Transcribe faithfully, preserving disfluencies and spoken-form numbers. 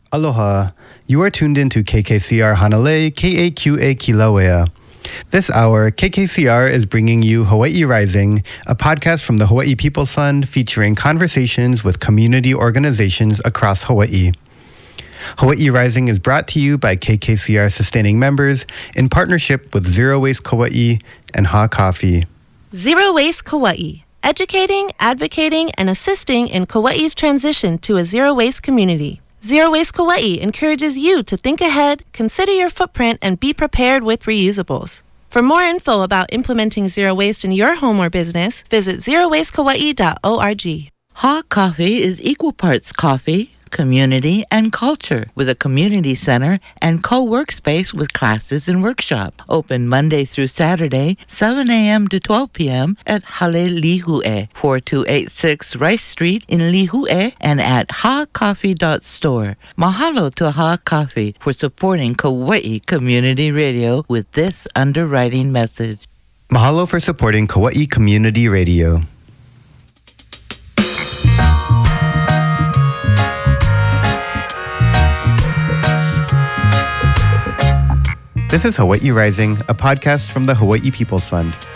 Aloha. You are tuned into K K C R Hanalei, K A Q A Kilauea. This hour, K K C R is bringing you Hawaii Rising, a podcast from the Hawaii People's Fund featuring conversations with community organizations across Hawaii. Hawaii Rising is brought to you by K K C R sustaining members in partnership with Zero Waste Kauai and Ha Coffee. Zero Waste Kauai, educating, advocating, and assisting in Kauai's transition to a zero-waste community. Zero Waste Kauai encourages you to think ahead, consider your footprint, and be prepared with reusables. For more info about implementing zero waste in your home or business, visit zero waste kauai dot org. Ha Coffee is equal parts coffee, community, and culture, with a community center and co-workspace with classes and workshop. Open Monday through Saturday, seven a.m. to twelve p.m. at Hale Lihue, forty-two eighty-six Rice Street in Lihue, and at ha coffee dot store. Mahalo to Ha Coffee for supporting Kauai Community Radio with this underwriting message. Mahalo for supporting Kauai Community Radio. This is Hawaii Rising, a podcast from the Hawaii People's Fund.